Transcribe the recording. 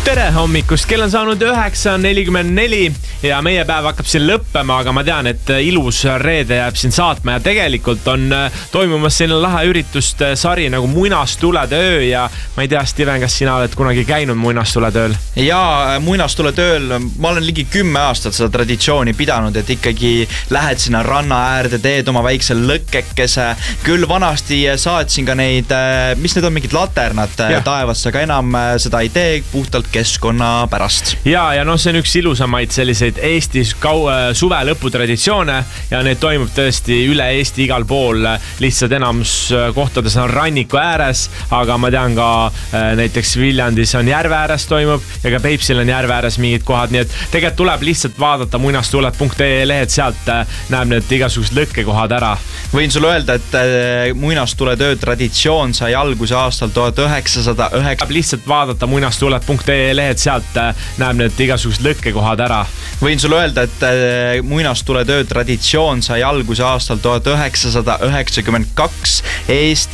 Tere hommikust, kell on saanud 9:44 ja meie päev hakkab siin lõppema, aga ma tean, et ilus reede jääb siin saatma ja tegelikult on toimumas selline lahe ürituste sari nagu Muinastuletöö ja ma ei tea, Steven, kas sina oled kunagi käinud Muinastuletööl? Jaa, Muinastuletööl ma olen ligi 10 aastat seda traditsiooni pidanud, et ikkagi lähed sinna ranna äärde, teed oma väikse lõkkekese. Küll vanasti saatsin ka neid, mis need on, mingid laternad taevasse, aga enam seda ei tee, puhtalt keskkonna pärast. Ja see on üks ilusamaid selliseid Eestis suve lõputraditsioone ja need toimub tõesti üle Eesti igal pool. Lihtsalt enamus kohtades on ranniku ääres, aga ma tean ka näiteks Viljandis on järve ääres toimub ja ka Peipsil on järve ääres mingid kohad, nii et tegelikult tuleb lihtsalt vaadata muinastuled.ee lehed, sealt näeb need igasugused lõkkekohad ära. Võin sulle öelda, et Muinastuletöö traditsioon sai alguse aastal 1909. Lihtsalt vaadata muinastuled.ee lehed, sealt näeb need igasugused lõkkekohad ära. Võin sulle öelda, et Muinastuletöö traditsioon sai alguse aastal 1992 Eesti